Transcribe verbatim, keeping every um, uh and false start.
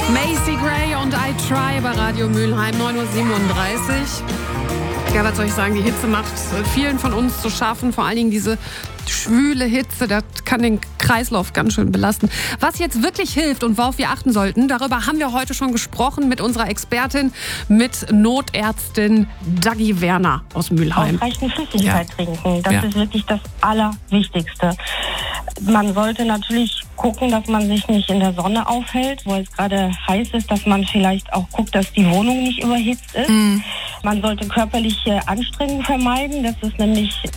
Macy Gray und I Try bei Radio Mülheim, neun Uhr siebenunddreißig. Ja, was soll ich sagen, die Hitze macht vielen von uns zu schaffen, vor allen Dingen diese schwüle Hitze, das kann den Kreislauf ganz schön belasten. Was jetzt wirklich hilft und worauf wir achten sollten, darüber haben wir heute schon gesprochen mit unserer Expertin, mit Notärztin Daggy Werner aus Mülheim. Ausreichend Flüssigkeit ja. trinken, das ja. ist wirklich das Allerwichtigste. Man sollte natürlich gucken, dass man sich nicht in der Sonne aufhält, wo es gerade heiß ist, dass man vielleicht auch guckt, dass die Wohnung nicht überhitzt ist. Mhm. Man sollte körperliche Anstrengungen vermeiden, das ist nämlich